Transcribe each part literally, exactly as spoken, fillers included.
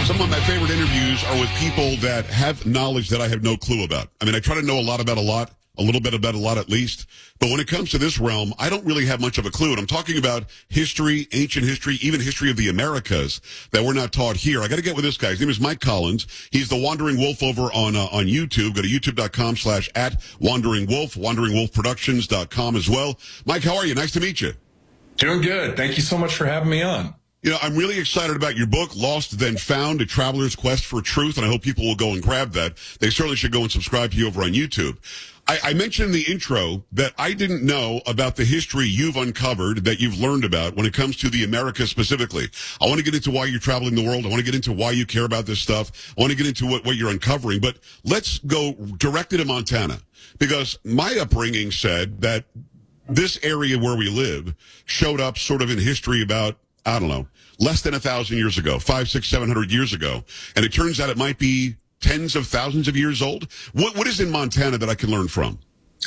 Some of my favorite interviews are with people that have knowledge that I have no clue about. I mean, I try to know a lot about a lot, a little bit about a lot at least. But when it comes to this realm, I don't really have much of a clue. And I'm talking about history, ancient history, even history of the Americas that we're not taught here. I got to get with this guy. His name is Mike Collins. He's the Wandering Wolf over on uh, on YouTube. Go to youtube.com slash at Wandering Wolf, wandering wolf productions dot com as well. Mike, how are you? Nice to meet you. Doing good. Thank you so much for having me on. You know, I'm really excited about your book, Lost Then Found, A Traveler's Quest for Truth, and I hope people will go and grab that. They certainly should go and subscribe to you over on YouTube. I, I mentioned in the intro that I didn't know about the history you've uncovered, that you've learned about when it comes to the Americas specifically. I want to get into why you're traveling the world. I want to get into why you care about this stuff. I want to get into what, what you're uncovering. But let's go directly to Montana, because my upbringing said that this area where we live showed up sort of in history about, I don't know, less than a thousand years ago, five, six, seven hundred years ago. And it turns out it might be tens of thousands of years old. What, what is in Montana that I can learn from?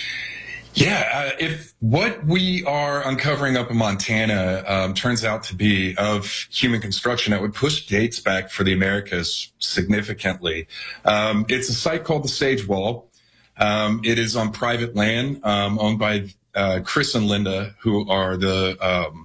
Yeah, uh, if what we are uncovering up in Montana um, turns out to be of human construction, that would push dates back for the Americas significantly. Um, it's a site called the Sage Wall. Um, it is on private land um, owned by uh, Chris and Linda, who are the um,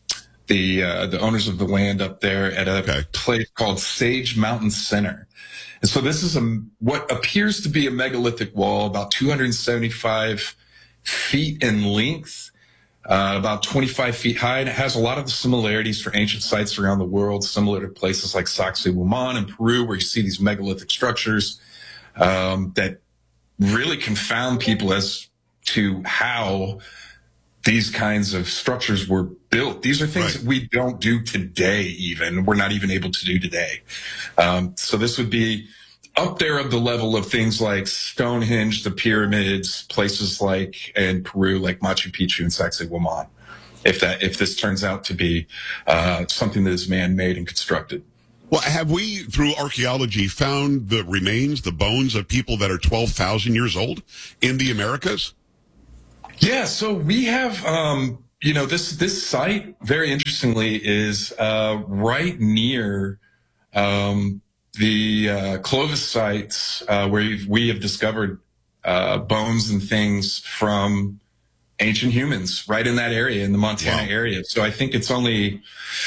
the uh, the owners of the land up there at a okay. place called Sage Mountain Center. And so this is a what appears to be a megalithic wall, about two hundred seventy-five feet in length, uh, about twenty-five feet high, and it has a lot of the similarities for ancient sites around the world, similar to places like Sacsayhuaman in Peru, where you see these megalithic structures um, that really confound people as to how these kinds of structures were built. These are things right. that we don't do today even. We're not even able to do today. Um, so this would be up there of the level of things like Stonehenge, the pyramids, places like in Peru, like Machu Picchu and Sacsayhuaman, if that, if this turns out to be uh, something that is man-made and constructed. Well, have we, through archaeology, found the remains, the bones of people that are twelve thousand years old in the Americas? Yeah, so we have, um, you know, this this site, very interestingly, is uh, right near um, the uh, Clovis sites uh, where we've, we have discovered uh, bones and things from ancient humans right in that area, in the Montana wow. area. So I think it's only,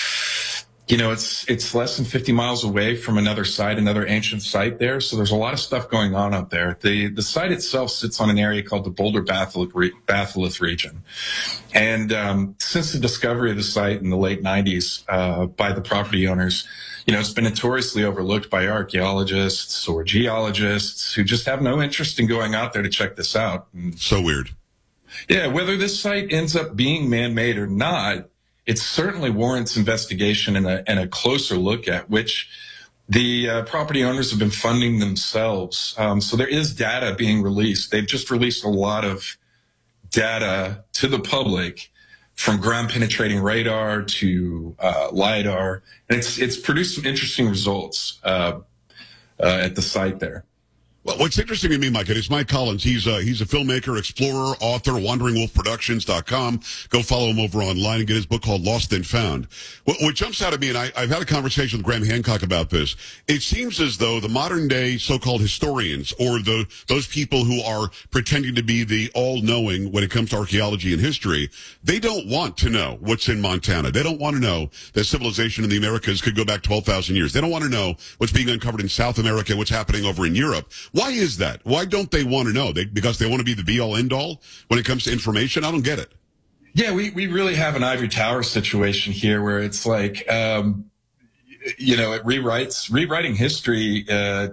you know, it's it's less than fifty miles away from another site, another ancient site there. So there's a lot of stuff going on up there. The the site itself sits on an area called the Boulder Batholith region. And um, since the discovery of the site in the late nineties uh, by the property owners, you know, it's been notoriously overlooked by archaeologists or geologists who just have no interest in going out there to check this out. And, so weird. Yeah, whether this site ends up being man-made or not, it certainly warrants investigation and a, and a closer look at, which the uh, property owners have been funding themselves. Um, so there is data being released. They've just released a lot of data to the public, from ground penetrating radar to uh, LiDAR. And it's, it's produced some interesting results uh, uh, at the site there. Well, what's interesting to me, Mike, is Mike Collins. He's a, he's a filmmaker, explorer, author, wandering wolf productions dot com. Go follow him over online and get his book called Lost Then Found. What, what jumps out at me, and I, I've had a conversation with Graham Hancock about this, it seems as though the modern-day so-called historians, or the those people who are pretending to be the all-knowing when it comes to archaeology and history, they don't want to know what's in Montana. They don't want to know that civilization in the Americas could go back twelve thousand years. They don't want to know what's being uncovered in South America, what's happening over in Europe. Why is that? Why don't they want to know? They, because they want to be the be-all, end-all when it comes to information? I don't get it. Yeah, we, we really have an ivory tower situation here where it's like, um, you know, it rewrites, rewriting history uh,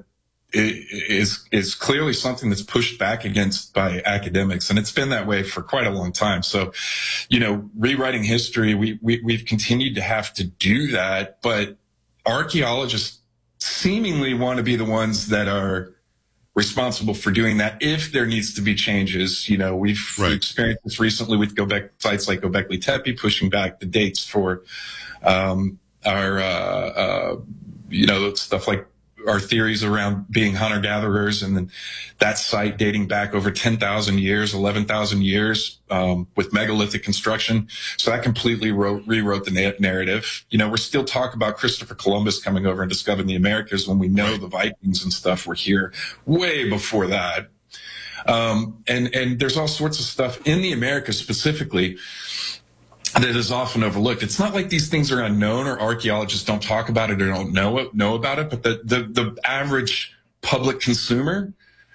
is is clearly something that's pushed back against by academics, and it's been that way for quite a long time. So, you know, rewriting history, we, we we've continued to have to do that, but archaeologists seemingly want to be the ones that are responsible for doing that if there needs to be changes. You know, we've right. experienced this recently with Göbekli, sites like Göbekli Tepe, pushing back the dates for um, our, uh, uh, you know, stuff like our theories around being hunter gatherers, and then that site dating back over ten thousand years, eleven thousand years, um, with megalithic construction. So that completely wrote, rewrote the na- narrative. You know, we're still talking about Christopher Columbus coming over and discovering the Americas when we know the Vikings and stuff were here way before that. Um, and, and there's all sorts of stuff in the Americas specifically that is often overlooked. It's not like these things are unknown or archaeologists don't talk about it or don't know it, know about it, but the, the, the average public consumer,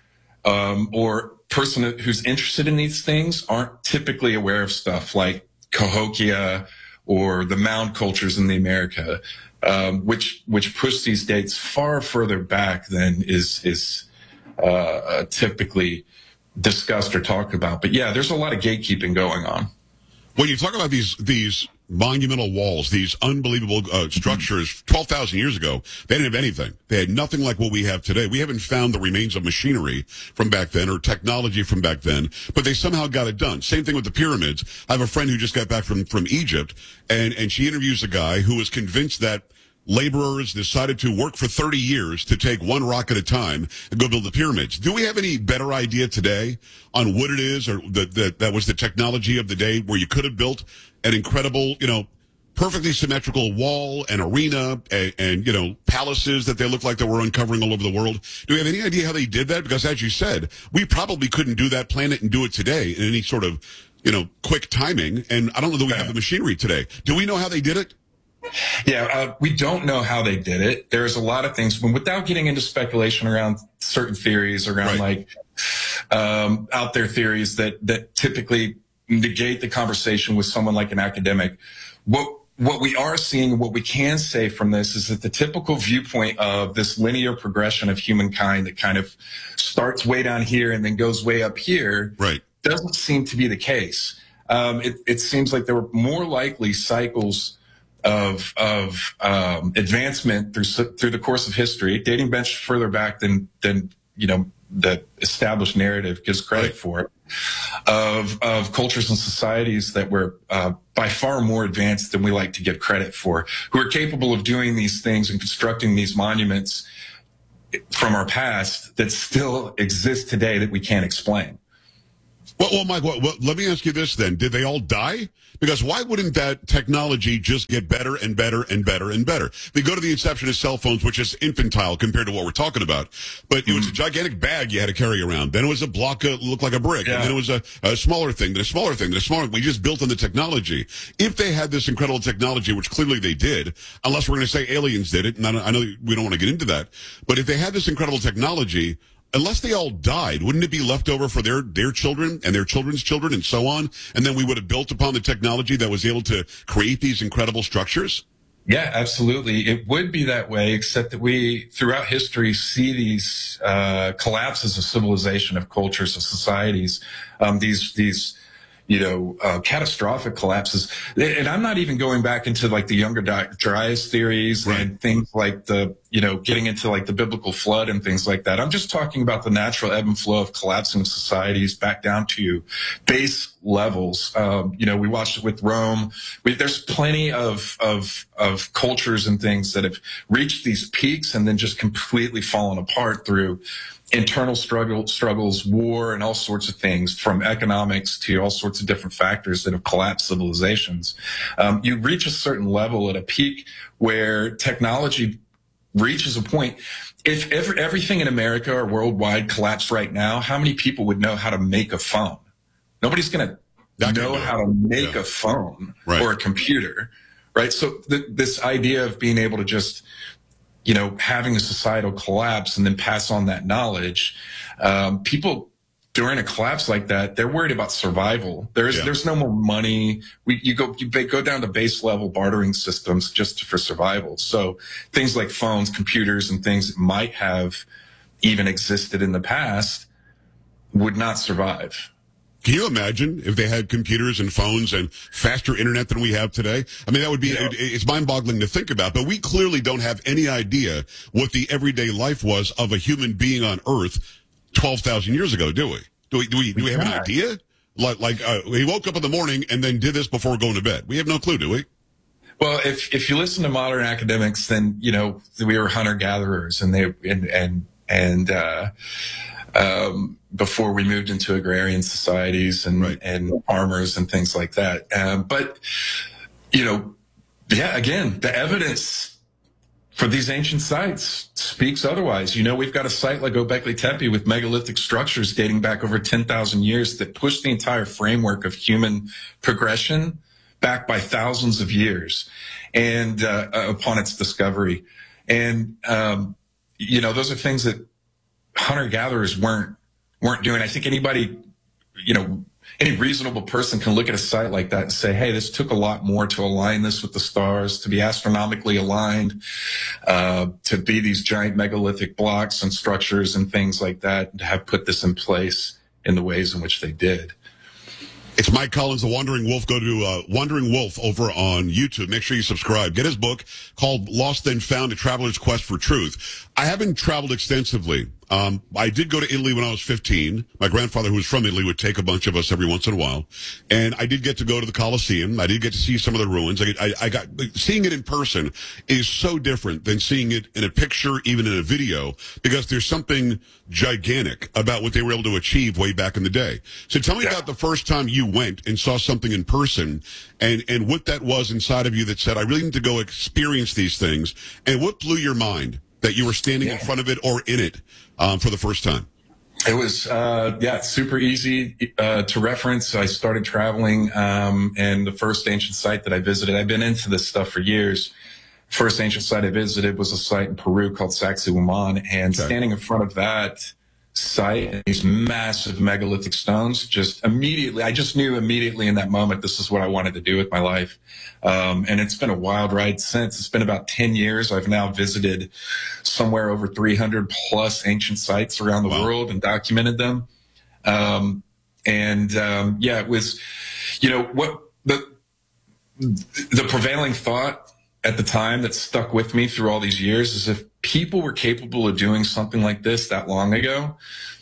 um, or person who's interested in these things aren't typically aware of stuff like Cahokia or the mound cultures in the America, um, which, which push these dates far further back than is, is, uh, typically discussed or talked about. But yeah, there's a lot of gatekeeping going on. When you talk about these these monumental walls, these unbelievable uh, structures, twelve thousand years ago, they didn't have anything. They had nothing like what we have today. We haven't found the remains of machinery from back then or technology from back then, but they somehow got it done. Same thing with the pyramids. I have a friend who just got back from, from Egypt, and, and she interviews a guy who was convinced that laborers decided to work for thirty years to take one rock at a time and go build the pyramids. Do we have any better idea today on what it is, or that that that was the technology of the day where you could have built an incredible, you know, perfectly symmetrical wall and arena and, and, you know, palaces that they look like they were uncovering all over the world? Do we have any idea how they did that? Because as you said, we probably couldn't do that, plan it, and do it today in any sort of, you know, quick timing. And I don't know that we have the machinery today. Do we know how they did it? Yeah, uh, we don't know how they did it. There's a lot of things, without getting into speculation around certain theories, around right. like um, out there theories that that typically negate the conversation with someone like an academic. What what we are seeing, what we can say from this, is that the typical viewpoint of this linear progression of humankind that kind of starts way down here and then goes way up here, right, doesn't seem to be the case. Um, it, it seems like there were more likely cycles of of um, advancement through through the course of history, dating much further back than than you know the established narrative gives credit right. for, of of cultures and societies that were uh, by far more advanced than we like to give credit for, who are capable of doing these things and constructing these monuments from our past that still exist today that we can't explain. Well, well Mike, well, well, let me ask you this then. Did they all die? Because why wouldn't that technology just get better and better and better and better? They go to the inception of cell phones, which is infantile compared to what we're talking about. But it was a gigantic bag you had to carry around. Then it was a block that looked like a brick. Yeah. And then it was a, a smaller thing, then a smaller thing, then a smaller. We just built on the technology. If they had this incredible technology, which clearly they did, unless we're going to say aliens did it, and I know we don't want to get into that, but if they had this incredible technology, unless they all died, wouldn't it be left over for their, their children and their children's children and so on? And then we would have built upon the technology that was able to create these incredible structures? Yeah, absolutely. It would be that way, except that we, throughout history, see these uh, collapses of civilization, of cultures, of societies, um, these these you know, uh, catastrophic collapses. And I'm not even going back into like the Younger Dryas theories right. and things like the, you know, getting into like the biblical flood and things like that. I'm just talking about the natural ebb and flow of collapsing societies back down to base levels. Um, you know, we watched it with Rome. We, there's plenty of, of, of cultures and things that have reached these peaks and then just completely fallen apart through internal struggle, struggles, war, and all sorts of things, from economics to all sorts of different factors that have collapsed civilizations. Um, you reach a certain level at a peak where technology reaches a point. If every, everything in America or worldwide collapsed right now, how many people would know how to make a phone? Nobody's going to know how to make yeah. a phone right. or a computer, right? So th- this idea of being able to just you know, having a societal collapse and then pass on that knowledge. Um, people during a collapse like that, they're worried about survival. There's, yeah. there's no more money. We, you go, you go down to base level bartering systems just for survival. So things like phones, computers, and things that might have even existed in the past would not survive. Can you imagine if they had computers and phones and faster internet than we have today? I mean, that would be, yeah. it, it's mind-boggling to think about, but we clearly don't have any idea what the everyday life was of a human being on Earth twelve thousand years ago, do we? Do we, do we, do we have an idea? Like, like, uh, he woke up in the morning and then did this before going to bed. We have no clue, do we? Well, if if you listen to modern academics, then you know we were hunter gatherers, and they and and and uh, um, before we moved into agrarian societies and Right. and farmers and things like that. Um, but you know, yeah, again, the evidence for these ancient sites speaks otherwise. You know, we've got a site like Göbekli Tepe with megalithic structures dating back over ten thousand years that push the entire framework of human progression back by thousands of years and uh, upon its discovery. And, um, you know, those are things that hunter-gatherers weren't weren't doing. I think anybody, you know, any reasonable person can look at a site like that and say, hey, this took a lot more to align this with the stars, to be astronomically aligned, uh, to be these giant megalithic blocks and structures and things like that, and to have put this in place in the ways in which they did. It's Mike Collins, The Wandering Wolf. Go to uh, Wandering Wolf over on YouTube. Make sure you subscribe. Get his book called Lost Then Found, A Traveler's Quest for Truth. I haven't traveled extensively. Um, I did go to Italy when I was fifteen. My grandfather, who was from Italy, would take a bunch of us every once in a while. And I did get to go to the Colosseum. I did get to see some of the ruins. I, I, I got, seeing it in person is so different than seeing it in a picture, even in a video, because there's something gigantic about what they were able to achieve way back in the day. So tell me Yeah. about the first time you went and saw something in person, and, and what that was inside of you that said, I really need to go experience these things. And what blew your mind that you were standing Yeah. in front of it or in it um, for the first time? It was, uh, yeah, super easy uh, to reference. I started traveling, um, and the first ancient site that I visited, I've been into this stuff for years. First ancient site I visited was a site in Peru called Sacsayhuaman, and Okay. standing in front of that site, these massive megalithic stones, just immediately, I just knew immediately in that moment, this is what I wanted to do with my life. Um, and it's been a wild ride since. It's been about ten years. I've now visited somewhere over three hundred plus ancient sites around the Wow. world and documented them. Um, and, um, yeah, it was, you know, what the, the prevailing thought at the time that stuck with me through all these years is if people were capable of doing something like this that long ago,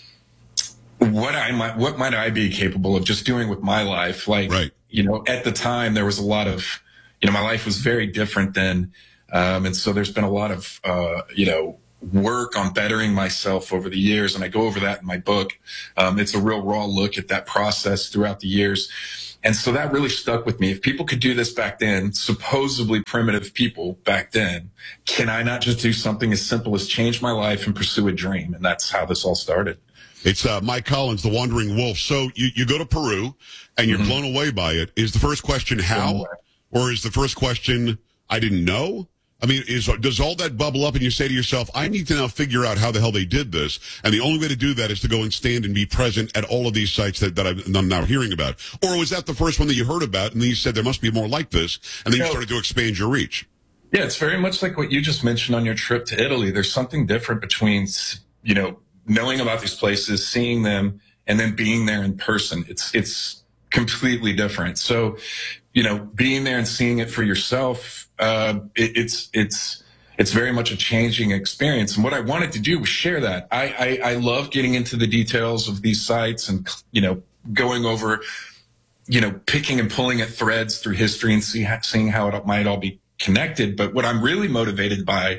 what I might, what might I be capable of just doing with my life? Like, Right. you know, at the time there was a lot of, you know, my life was very different then. Um, and so there's been a lot of, uh, you know, work on bettering myself over the years. And I go over that in my book. Um, it's a real raw look at that process throughout the years. And so that really stuck with me. If people could do this back then, supposedly primitive people back then, can I not just do something as simple as change my life and pursue a dream? And that's how this all started. It's uh, Mike Collins, The Wandering Wolf. So you, you go to Peru and you're Mhm. blown away by it. Is the first question how? Or is the first question, I didn't know? I mean, is does all that bubble up and you say to yourself, I need to now figure out how the hell they did this? And the only way to do that is to go and stand and be present at all of these sites that, that I'm now hearing about. Or was that the first one that you heard about and then you said there must be more like this, and then you No. started to expand your reach? Yeah, it's very much like what you just mentioned on your trip to Italy. There's something different between, you know, knowing about these places, seeing them, and then being there in person. It's, it's completely different. So, you know, being there and seeing it for yourself, uh, it, it's, it's, it's very much a changing experience. And what I wanted to do was share that. I, I, I love getting into the details of these sites and, you know, going over, you know, picking and pulling at threads through history and see, seeing how it might all be connected. But what I'm really motivated by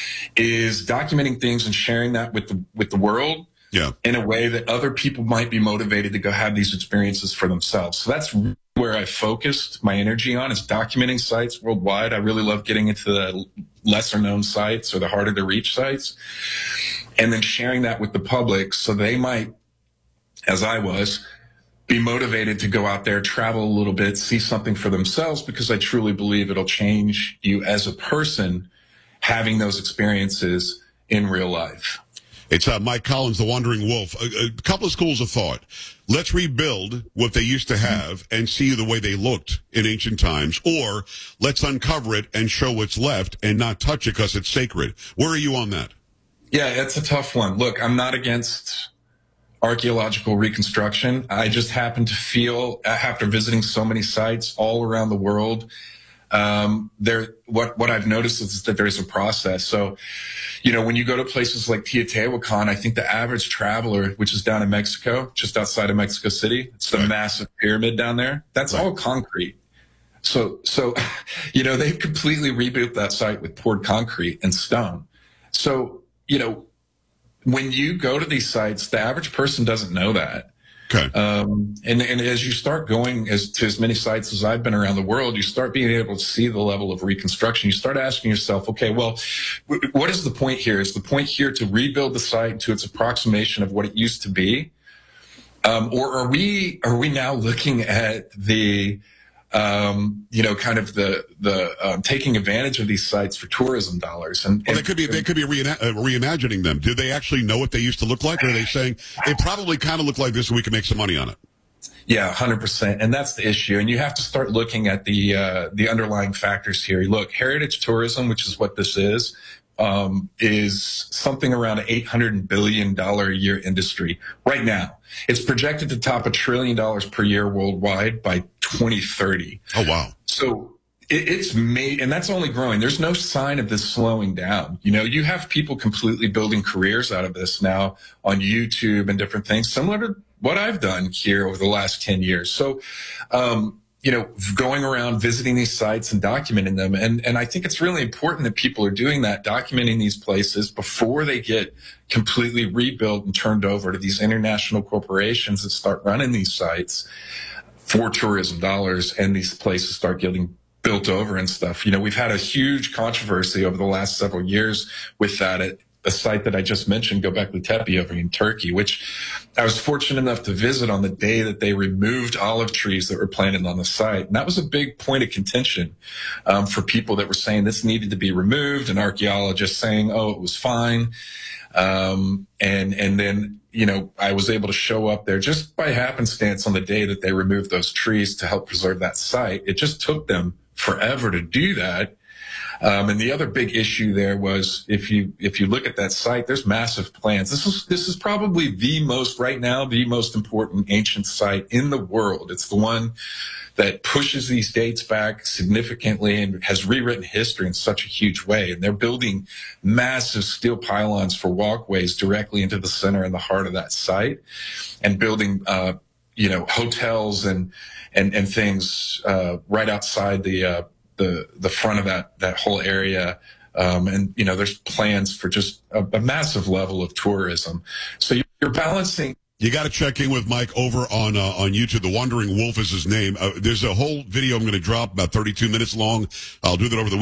is documenting things and sharing that with the, with the world. Yeah. In a way that other people might be motivated to go have these experiences for themselves. So that's where I focused my energy on, is documenting sites worldwide. I really love getting into the lesser known sites or the harder to reach sites, and then sharing that with the public so they might, as I was, be motivated to go out there, travel a little bit, see something for themselves, because I truly believe it'll change you as a person having those experiences in real life. It's uh, Mike Collins, The Wandering Wolf. A, a couple of schools of thought. Let's rebuild what they used to have and see the way they looked in ancient times, or let's uncover it and show what's left and not touch it because it's sacred. Where are you on that? Yeah, it's a tough one. Look, I'm not against archaeological reconstruction. I just happen to feel, after visiting so many sites all around the world, um, there, what, what I've noticed is that there's a process. So, you know, when you go to places like Teotihuacan, I think the average traveler, which is down in Mexico, just outside of Mexico City, it's the Right. massive pyramid down there. That's Right. all concrete. So, so, you know, they've completely rebuilt that site with poured concrete and stone. So, you know, when you go to these sites, the average person doesn't know that. Okay. Um, and, and as you start going as to as many sites as I've been around the world, you start being able to see the level of reconstruction. You start asking yourself, okay, well, w- what is the point here? Is the point here to rebuild the site to its approximation of what it used to be? Um, or are we, are we now looking at the, um, you know, kind of the, the, um, taking advantage of these sites for tourism dollars? And, Well, and they could be they could be reina- uh, reimagining them. Do they actually know what they used to look like, or are they saying it probably kind of looked like this, and we can make some money on it? Yeah, one hundred percent. And that's the issue. And you have to start looking at the uh, the underlying factors here. Look, heritage tourism, which is what this is, um, is something around an eight hundred billion dollars a year industry right now. It's projected to top a trillion dollars per year worldwide by twenty thirty. Oh, wow. So it, it's made, and that's only growing. There's no sign of this slowing down. You know, you have people completely building careers out of this now on YouTube and different things, similar to what I've done here over the last ten years. So, um, you know, going around visiting these sites and documenting them. And, and I think it's really important that people are doing that, documenting these places before they get completely rebuilt and turned over to these international corporations that start running these sites for tourism dollars, and these places start getting built over and stuff. You know, we've had a huge controversy over the last several years with that at the site that I just mentioned, Göbekli Tepe over in Turkey, which I was fortunate enough to visit on the day that they removed olive trees that were planted on the site. And that was a big point of contention um, for people that were saying this needed to be removed, and archaeologists saying, oh, it was fine. Um, and, and then, you know, I was able to show up there just by happenstance on the day that they removed those trees to help preserve that site. It just took them forever to do that. Um, and the other big issue there was if you if you look at that site, there's massive plans. This is this is probably the most right now the most important ancient site in the world. It's the one that pushes these dates back significantly and has rewritten history in such a huge way. And they're building massive steel pylons for walkways directly into the center and the heart of that site, and building uh, you know hotels and and and things uh, right outside the. Uh, the the front of that that whole area, um, and you know there's plans for just a, a massive level of tourism. So you're, you're balancing. You got to check in with Mike over on uh, on YouTube. The Wandering Wolf is his name. Uh, there's a whole video I'm going to drop about thirty-two minutes long. I'll do that over the